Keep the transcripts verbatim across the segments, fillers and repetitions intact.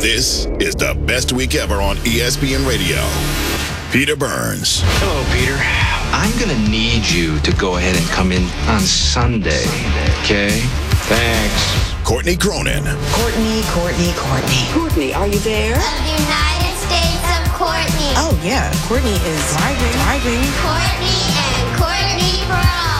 This is the best week ever on E S P N Radio. Peter Burns. Hello, Peter. I'm going to need you to go ahead and come in on Sunday, okay? Thanks. Courtney Cronin. Courtney, Courtney, Courtney. Courtney, are you there? Of the United States of Courtney. Oh, yeah. Courtney is driving, driving. Courtney and Courtney for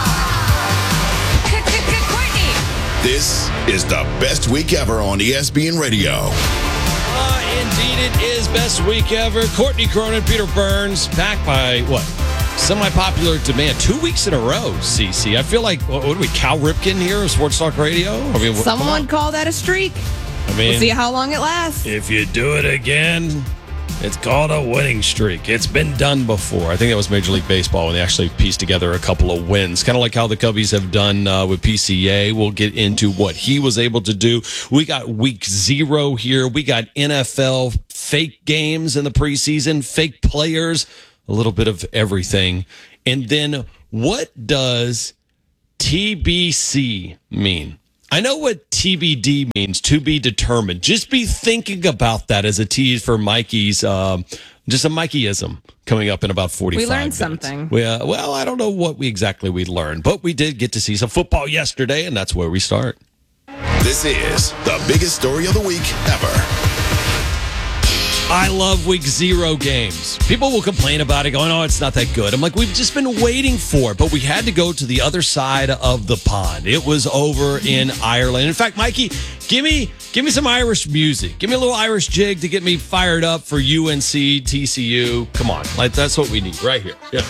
all. Courtney! This is the best week ever on E S P N Radio. Uh, indeed, it is best week ever. Courtney Cronin, Peter Burns, back by, what, semi-popular demand. Two weeks in a row, C C. I feel like, what, what are we, Cal Ripken here of Sports Talk Radio? I mean, Someone call that a streak. I mean, We'll see how long it lasts. if you do it again, it's called a winning streak. It's been done before. I think that was Major League Baseball when they actually pieced together a couple of wins. Kind of like how the Cubbies have done uh, with P C A. We'll get into what he was able to do. We got week zero here. We got N F L fake games in the preseason, fake players, a little bit of everything. And then what does T B C mean? I know what T B D means, to be determined. Just be thinking about that as a tease for Mikey's, um, just a Mikeyism coming up in about forty-five We learned minutes. something. We, uh, well, I don't know what we exactly we learned, but we did get to see some football yesterday, and that's where we start. This is the biggest story of the week ever. I love week zero games. People will complain about it, going, oh, it's not that good. I'm like, we've just been waiting for it, but we had to go to the other side of the pond. It was over in Ireland. In fact, Mikey, give me give me some Irish music. Give me a little Irish jig to get me fired up for U N C, T C U. Come on. Like, that's what we need right here. Yeah.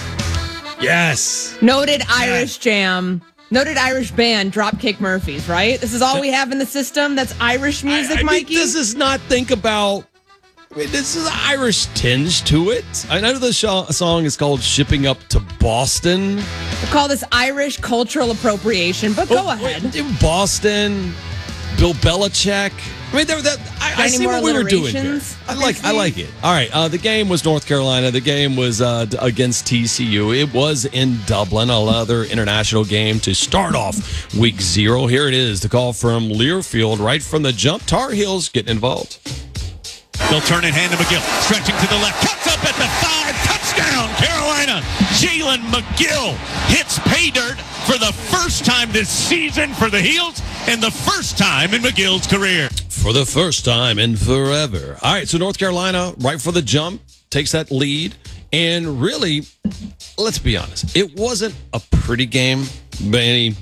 Yes. Noted Irish jam. Noted Irish band, Dropkick Murphys, right? This is all we have in the system. That's Irish music, I, I Mikey? mean, this is not think about... I mean, this is an Irish tinge to it. I know the sh- song is called Shipping Up to Boston. We'll call this Irish cultural appropriation, but go Oh, ahead. wait, in Boston, Bill Belichick. I mean, there, that, I, I Any see more what we were doing here. alliterations, I like, I like it. All right, uh, the game was North Carolina. The game was uh, against T C U. It was in Dublin, another international game to start off week zero. Here it is, the call from Learfield right from the jump. Tar Heels getting involved. They'll turn it, hand to McGill. Stretching to the left. Cuts up at the five. Touchdown, Carolina. Jalen McGill hits pay dirt for the first time this season for the Heels and the first time in McGill's career. For the first time in forever. All right, so North Carolina, right for the jump, takes that lead. And really, let's be honest, it wasn't a pretty game by any,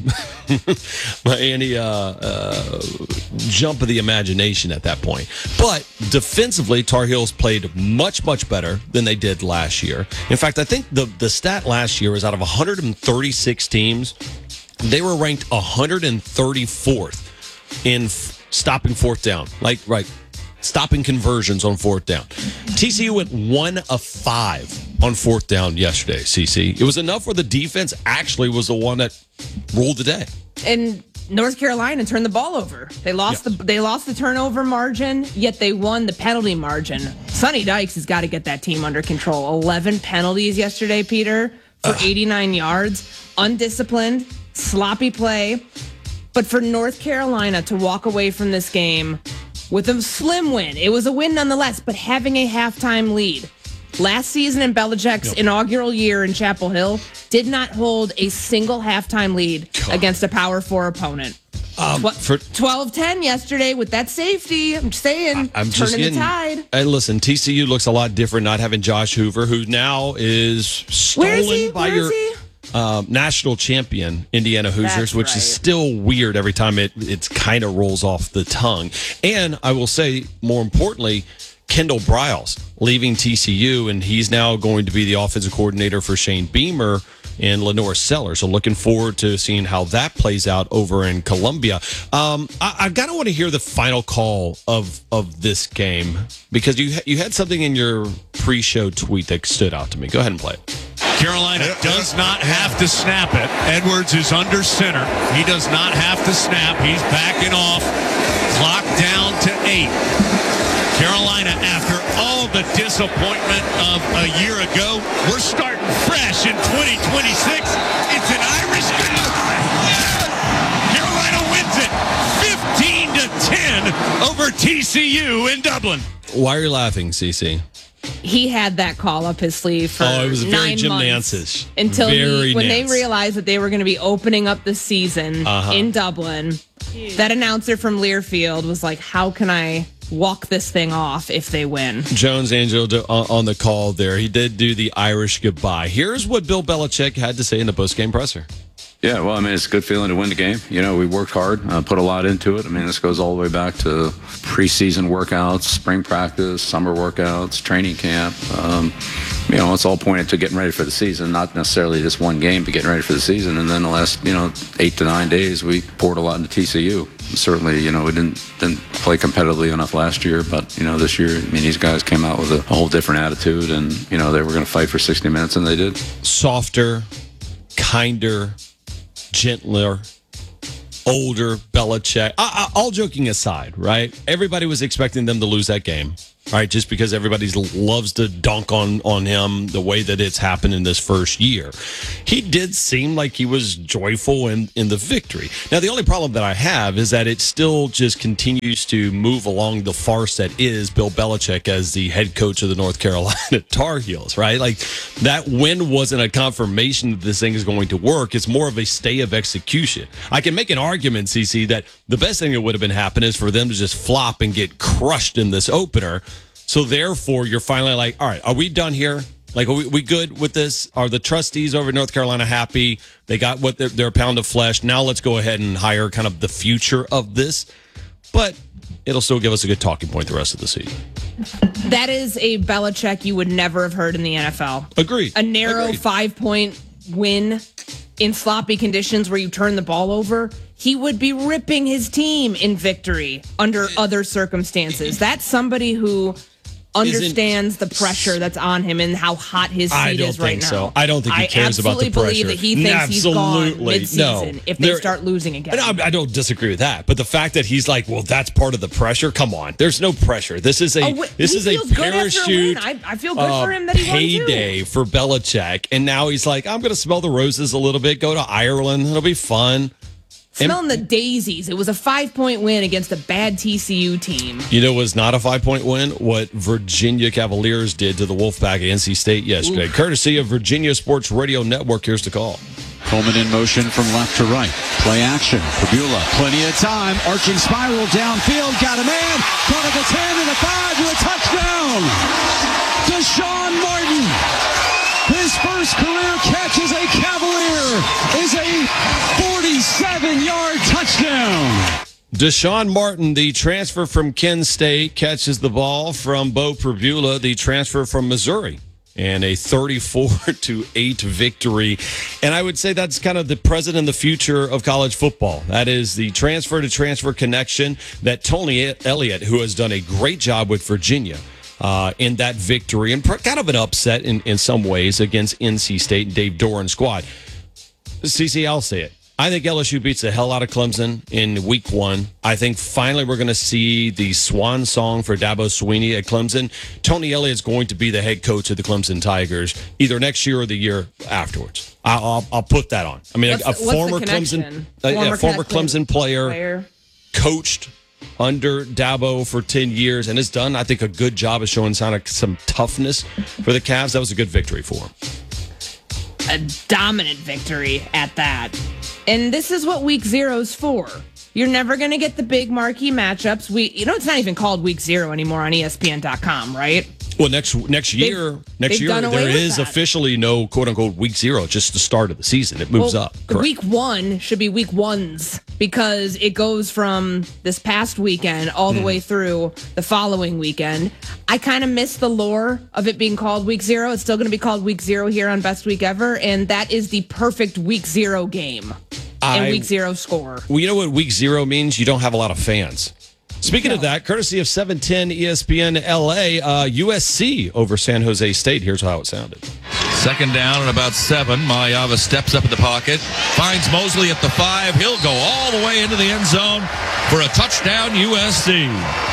by any uh, uh, jump of the imagination at that point. But defensively, Tar Heels played much, much better than they did last year. In fact, I think the, the stat last year was out of one hundred thirty-six teams, they were ranked one hundred thirty-fourth in f- stopping fourth down. Like, right. Stopping conversions on fourth down. T C U went one of five on fourth down yesterday, C C. It was enough where the defense actually was the one that ruled the day. And North Carolina turned the ball over. They lost Yeah. the they lost the turnover margin, yet they won the penalty margin. Sonny Dykes has got to get that team under control. eleven penalties yesterday, Peter, for Ugh. eighty-nine yards. Undisciplined, sloppy play. But for North Carolina to walk away from this game with a slim win. It was a win nonetheless, but having a halftime lead. Last season in Belichick's yep. inaugural year in Chapel Hill, did not hold a single halftime lead God. against a Power Four opponent. Um, for twelve ten yesterday with that safety. I'm just saying, I'm turning just getting, the tide. And listen, T C U looks a lot different not having Josh Hoover, who now is stolen Where is he? by Where your... is he? Um, national champion Indiana Hoosiers, That's which right. is still weird every time it it's kind of rolls off the tongue. And I will say, more importantly, Kendall Briles leaving T C U, and he's now going to be the offensive coordinator for Shane Beamer and Lenore Sellers. So looking forward to seeing how that plays out over in Columbia. Um, I, I kind of want to hear the final call of of this game because you you had something in your pre-show tweet that stood out to me. Go ahead and play it. Carolina does not have to snap it. Edwards is under center. He does not have to snap. He's backing off. Clock down to eight. Carolina, after all the disappointment of a year ago, we're starting fresh in twenty twenty-six. It's an Irish game. Carolina wins it fifteen to ten over T C U in Dublin. Why are you laughing, Cece? He had that call up his sleeve for Oh, it was very nine Jim months Nance-ish. until Very he, when Nance. they realized that they were going to be opening up the season Uh-huh. in Dublin. That announcer from Learfield was like, "How can I walk this thing off if they win?" Jones Angel do- on on the call there. He did do the Irish goodbye. Here's what Bill Belichick had to say in the postgame presser. Yeah, well, I mean, it's a good feeling to win the game. You know, we worked hard, uh, put a lot into it. I mean, this goes all the way back to preseason workouts, spring practice, summer workouts, training camp. Um, you know, it's all pointed to getting ready for the season, not necessarily just one game, but getting ready for the season. And then the last, you know, eight to nine days, we poured a lot into T C U. Certainly, you know, we didn't didn't play competitively enough last year, but, you know, this year, I mean, these guys came out with a, a whole different attitude, and, you know, they were going to fight for sixty minutes, and they did. Softer, kinder, gentler, older Belichick. I, I, all joking aside, right? Everybody was expecting them to lose that game, right? Just because everybody loves to dunk on, on him the way that it's happened in this first year. He did seem like he was joyful in, in the victory. Now, the only problem that I have is that it still just continues to move along the farce that is Bill Belichick as the head coach of the North Carolina Tar Heels, right? Like, that win wasn't a confirmation that this thing is going to work. It's more of a stay of execution. I can make an argument, C C, that the best thing that would have been happening is for them to just flop and get crushed in this opener. So therefore, you're finally like, all right, are we done here? Like, are we, we good with this? Are the trustees over in North Carolina happy? They got what their, their pound of flesh. Now let's go ahead and hire kind of the future of this. But it'll still give us a good talking point the rest of the season. That is a Belichick you would never have heard in the N F L. Agreed. A narrow Agreed. five-point win in sloppy conditions where you turn the ball over. He would be ripping his team in victory under other circumstances. That's somebody who understands the pressure that's on him and how hot his seat I don't is right think now. so. I don't think he cares about the pressure. I absolutely believe that he thinks he's gone Absolutely. mid-season No. if they There- start losing again. And I, I don't disagree with that, but the fact that he's like, well, that's part of the pressure. Come on, there's no pressure. This is a Oh, wait, this he is a feels good after a parachute. win. I- I feel good uh, for him that he won, too. payday for Belichick, and now he's like, I'm going to smell the roses a little bit. Go to Ireland, it'll be fun. Smelling the daisies. It was a five-point win against a bad T C U team. You know, it was not a five-point win. What Virginia Cavaliers did to the Wolfpack at N C State yesterday, Oof. courtesy of Virginia Sports Radio Network. Here's the call. Coleman in motion from left to right. Play action. Pabula, plenty of time. Arching spiral downfield. Got a man. Caught at the ten and a five to a touchdown. Deshaun Martin. His first career catch as a Cavalier is a forty-seven-yard touchdown. Deshaun Martin, the transfer from Kent State, catches the ball from Bo Pribula, the transfer from Missouri, and a thirty-four to eight victory. And I would say that's kind of the present and the future of college football. That is the transfer to transfer connection that Tony Elliott, who has done a great job with Virginia, Uh, in that victory, and kind of an upset in, in some ways against N C State and Dave Doran's squad. C C, I'll say it. I think L S U beats the hell out of Clemson in week one. I think finally we're going to see the swan song for Dabo Swinney at Clemson. Tony Elliott's going to be the head coach of the Clemson Tigers either next year or the year afterwards. I'll, I'll, I'll put that on. I mean, What's a, a the- what's the former connection? Clemson, a, Former a former Clemson Clemson player, player. coached under Dabo for ten years and has done, I think, a good job of showing some, some toughness for the Cavs. That was a good victory for him. A dominant victory at that. And this is what week zero's for. You're never going to get the big marquee matchups. We, you know, it's not even called week zero anymore on E S P N dot com, right? Well, next next year, They've- next they've year done away there with is that. officially no quote unquote week zero, just the start of the season. It moves Well, up. Correct. Week one should be week ones because it goes from this past weekend all the Mm. way through the following weekend. I kind of miss the lore of it being called week zero. It's still going to be called week zero here on Best Week Ever, and that is the perfect week zero game and I- week zero score. Well, you know what week zero means? You don't have a lot of fans. Speaking of No. that, courtesy of seven ten E S P N L A, uh, U S C over San Jose State. Here's how it sounded. Second down and about seven. Malayava steps up in the pocket, finds Mosley at the five. He'll go all the way into the end zone for a touchdown, U S C.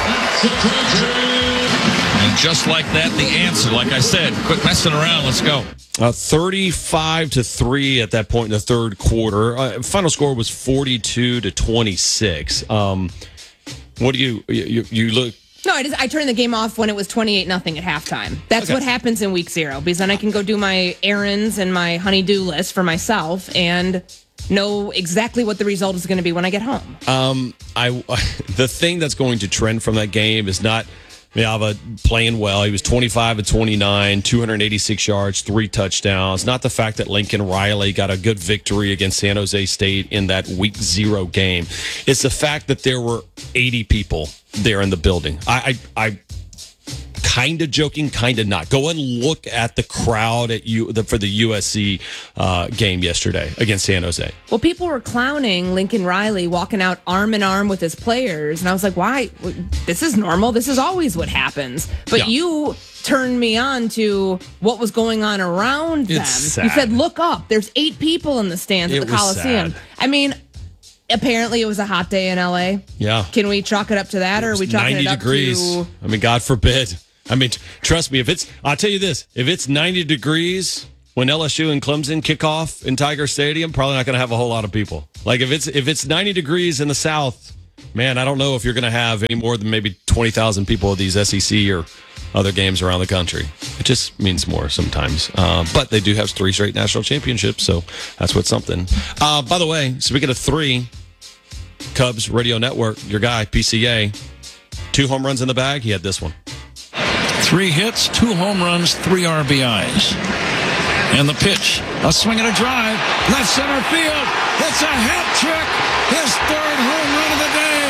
And just like that, the answer. Like I said, quit messing around. Let's go. Uh, thirty-five to three at that point in the third quarter. Uh, final score was forty-two to twenty-six. Um, What do you you, you look? No, I just I turned the game off when it was twenty-eight nothing at halftime. That's Okay. what happens in week zero because then I can go do my errands and my honey-do list for myself and know exactly what the result is going to be when I get home. Um, I the thing that's going to trend from that game is not Miava playing well. He was twenty-five of twenty-nine, two hundred eighty-six yards, three touchdowns. Not the fact that Lincoln Riley got a good victory against San Jose State in that week zero game. It's the fact that there were eighty people there in the building. I, I, I kind of joking, kind of not. Go and look at the crowd at you the, for the U S C uh, game yesterday against San Jose. Well, people were clowning Lincoln Riley walking out arm in arm with his players. And I was like, why? This is normal. This is always what happens. But Yeah. you turned me on to what was going on around them. It's sad. You said, look up. There's eight people in the stands It at the was Coliseum. sad. I mean, apparently it was a hot day in L A. Yeah. Can we chalk it up to that, or are we chalking ninety it up degrees. to... I mean, God forbid. I mean, t- trust me, if it's, I'll tell you this, if it's ninety degrees when L S U and Clemson kick off in Tiger Stadium, probably not going to have a whole lot of people. Like if it's, if it's ninety degrees in the South, man, I don't know if you're going to have any more than maybe twenty thousand people at these S E C or other games around the country. It just means more sometimes. Uh, but they do have three straight national championships, so that's what's something. Uh, by the way, speaking of three, Cubs Radio Network, your guy, P C A, two home runs in the bag. He had this one. Three hits, two home runs, three R B Is. And the pitch, a swing and a drive, left center field. It's a hat trick, his third home run of the day.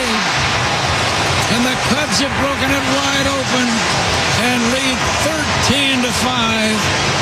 And the Cubs have broken it wide open and lead thirteen to five.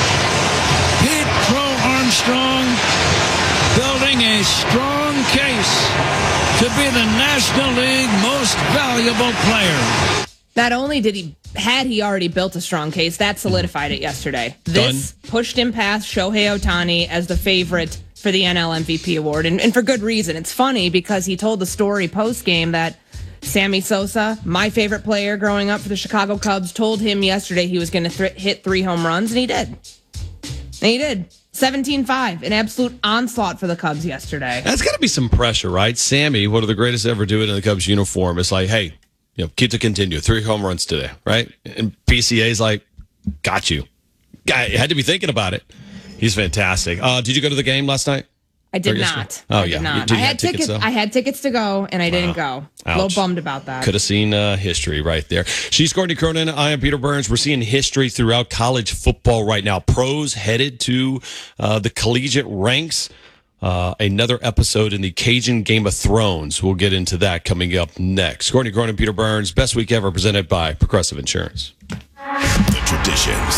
Pete Crow Armstrong building a strong case to be the National League most valuable player. Not only did he, had he already built a strong case, that solidified it yesterday. This Done. pushed him past Shohei Ohtani as the favorite for the N L M V P award, and, and for good reason. It's funny because he told the story post-game that Sammy Sosa, my favorite player growing up for the Chicago Cubs, told him yesterday he was going to th- hit three home runs, and he did. And he did. seventeen five, an absolute onslaught for the Cubs yesterday. That's got to be some pressure, right? Sammy, one of the greatest to ever do it in the Cubs uniform, is like, hey, you know, keep to continue. Three home runs today, right? And P C A's like, got you. Guy had to be thinking about it. He's fantastic. Uh, did you go to the game last night? I did Or yesterday? not. Oh, I yeah. did not. Did you I have had tickets, tickets. though? I had tickets to go, and I didn't go. A little Ouch. bummed about that. Could have seen uh, history right there. She's Courtney Cronin. I am Peter Burns. We're seeing history throughout college football right now. Pros headed to uh, the collegiate ranks. Uh, another episode in the Cajun Game of Thrones. We'll get into that coming up next. Courtney Cronin, Peter Burns. Best week ever presented by Progressive Insurance. The traditions.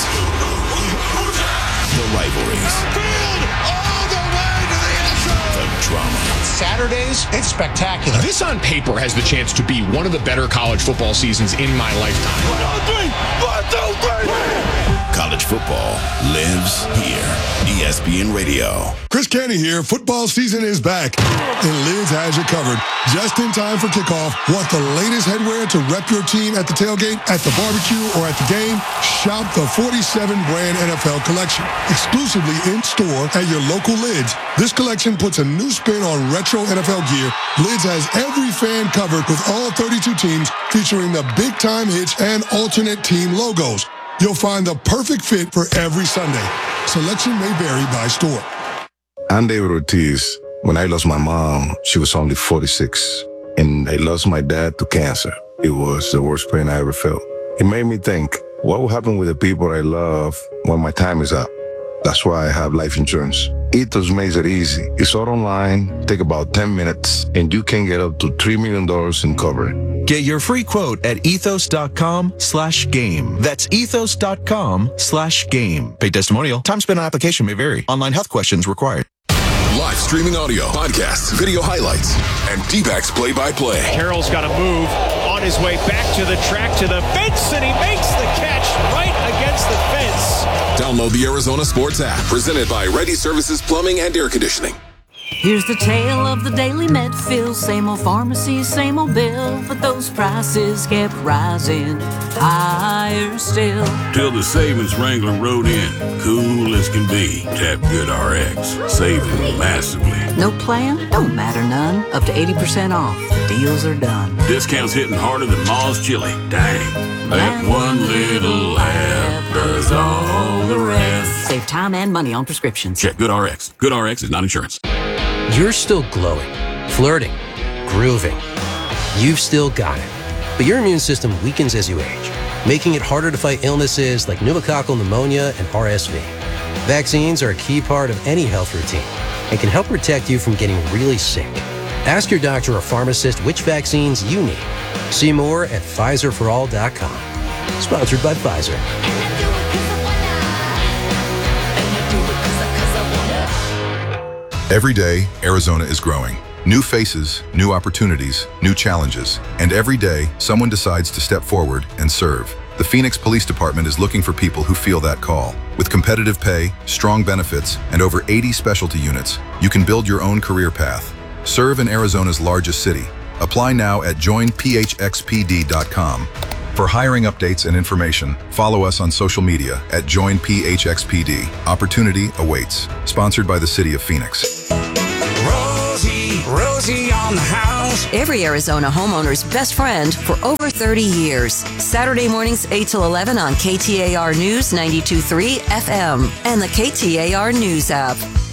The rivalries. The drama. Saturdays, it's spectacular. This on paper has the chance to be one of the better college football seasons in my lifetime. One, two, three. One, two, three. College football lives here. E S P N Radio. Chris Canty here. Football season is back, and Lids has you covered. Just in time for kickoff. Want the latest headwear to rep your team at the tailgate, at the barbecue, or at the game? Shop the forty-seven brand N F L collection, exclusively in store at your local Lids. This collection puts a new spin on retro N F L gear. Lids has every fan covered with all thirty-two teams, featuring the big time hits and alternate team logos. You'll find the perfect fit for every Sunday. Selection may vary by store. I'm David Ortiz. When I lost my mom, she was only forty-six. And I lost my dad to cancer. It was the worst pain I ever felt. It made me think, what will happen with the people I love when my time is up? That's why I have life insurance. Ethos makes it easy. It's all online, take about ten minutes, and you can get up to three million dollars in coverage. Get your free quote at ethos.com slash game. That's ethos.com slash game. Paid testimonial. Time spent on application may vary. Online health questions required. Live streaming audio, podcasts, video highlights, and D-backs play-by-play. Carroll's got to move on his way back to the track, to the fence, and he makes the catch right against the fence. Download the Arizona Sports app, presented by Ready Services Plumbing and Air Conditioning. Here's the tale of the daily Medfield. Same old pharmacy, same old bill, but those prices kept rising higher still. Till the savings Wrangler rode in, cool as can be. Tap GoodRx, saving massively. No plan? Don't matter none. Up to eighty percent off. Deals are done. Discounts hitting harder than Ma's chili. Dang, that one little app does all the rest. Save time and money on prescriptions. Check GoodRx. GoodRx is not insurance. You're still glowing, flirting, grooving. You've still got it. But your immune system weakens as you age, making it harder to fight illnesses like pneumococcal pneumonia and R S V. Vaccines are a key part of any health routine and can help protect you from getting really sick. Ask your doctor or pharmacist which vaccines you need. See more at Pfizer for all dot com. Sponsored by Pfizer. Every day, Arizona is growing. New faces, new opportunities, new challenges. And every day, someone decides to step forward and serve. The Phoenix Police Department is looking for people who feel that call. With competitive pay, strong benefits, and over eighty specialty units, you can build your own career path. Serve in Arizona's largest city. Apply now at join p h x p d dot com. For hiring updates and information, follow us on social media at join p h x p d. Opportunity awaits. Sponsored by the City of Phoenix. Rosie, Rosie on the house. Every Arizona homeowner's best friend for over thirty years. Saturday mornings eight till eleven on K T A R News ninety-two point three F M and the K T A R News app.